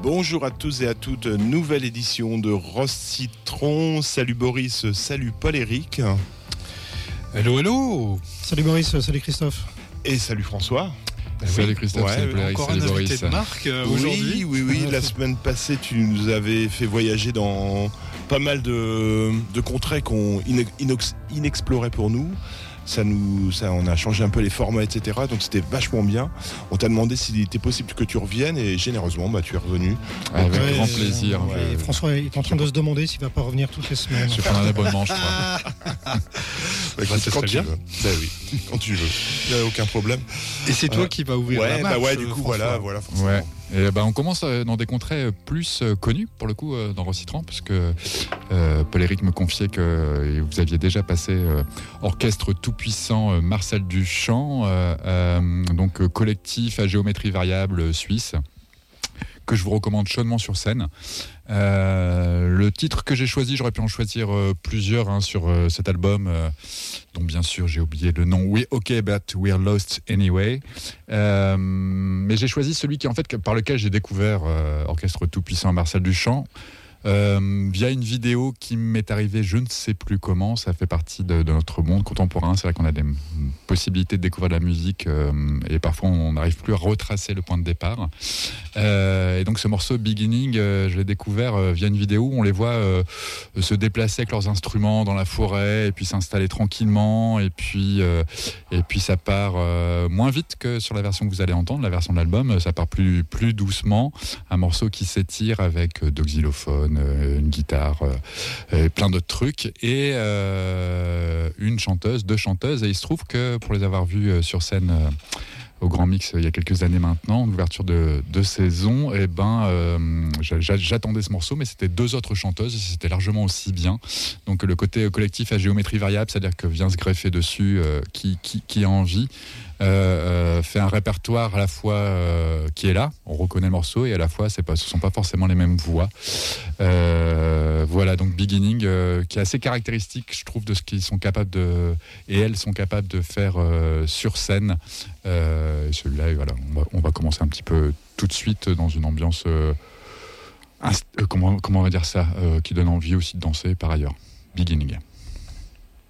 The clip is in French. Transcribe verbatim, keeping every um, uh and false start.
Bonjour à tous et à toutes, nouvelle édition de Rose Citron. Salut Boris, salut Paul-Éric. Hello, hello. Salut Boris, salut Christophe. Et salut François. Salut Christophe, ouais, salut Paul-Éric, encore salut un Boris. invité de marque euh, Oui, aujourd'hui. oui, oui. La semaine passée, tu nous avais fait voyager dans pas mal de, de contrées qu'on ine- inox- inexploraient pour nous. Ça nous, ça, on a changé un peu les formats, et cetera. Donc c'était vachement bien. On t'a demandé s'il était possible que tu reviennes et généreusement, bah, tu es revenu. Avec Ouais, grand euh, plaisir. Et François est en train de se demander s'il va pas revenir toutes les semaines. Je vais prendre un abonnement, je crois. Bah, écoute, ça quand serait tu bien. veux. Bah oui, quand tu veux. Il n'y a aucun problème. Et c'est toi Euh, qui vas ouvrir Ouais, la marche, bah ouais, du coup, François. voilà, voilà, forcément. Ouais. Et ben on commence euh, dans des contrées euh, plus euh, connues, pour le coup, euh, dans Recitran, parce que euh, Paul-Éric me confiait que euh, vous aviez déjà passé euh, orchestre tout-puissant euh, Marcel Duchamp, euh, euh, donc euh, collectif à géométrie variable euh, suisse, que je vous recommande chaudement sur scène. Euh, le titre que j'ai choisi, j'aurais pu en choisir euh, plusieurs hein, sur euh, cet album, euh, dont bien sûr j'ai oublié le nom. We OK, but we're lost anyway. Euh, mais j'ai choisi celui qui en fait par lequel j'ai découvert euh, Orchestre tout puissant Marcel Duchamp. Euh, via une vidéo qui m'est arrivée, je ne sais plus comment, ça fait partie de, de notre monde contemporain. C'est vrai qu'on a des m- possibilités de découvrir de la musique euh, et parfois on n'arrive plus à retracer le point de départ. Euh, et donc ce morceau Beginning, euh, je l'ai découvert euh, via une vidéo où on les voit euh, se déplacer avec leurs instruments dans la forêt et puis s'installer tranquillement et puis, euh, et puis ça part euh, moins vite que sur la version que vous allez entendre, la version de l'album, ça part plus, plus doucement, un morceau qui s'étire avec euh, de xylophone, une guitare, euh, et plein d'autres trucs, et euh, une chanteuse, deux chanteuses, et il se trouve que pour les avoir vues euh, sur scène euh, au Grand Mix euh, il y a quelques années maintenant, l'ouverture de, de saison, et ben euh, j'a- j'attendais ce morceau, mais c'était deux autres chanteuses, et c'était largement aussi bien. Donc le côté collectif à géométrie variable, c'est-à-dire que vient se greffer dessus euh, qui, qui, qui a envie. Euh, euh, fait un répertoire à la fois euh, qui est là, on reconnaît le morceau, et à la fois c'est pas, ce ne sont pas forcément les mêmes voix. Euh, voilà, donc Beginning, euh, qui est assez caractéristique, je trouve, de ce qu'ils sont capables de, et elles sont capables de faire euh, sur scène. Euh, et celui-là, et voilà, on va, on va commencer un petit peu tout de suite dans une ambiance, euh, inst- euh, comment, comment on va dire ça, euh, qui donne envie aussi de danser par ailleurs. Beginning.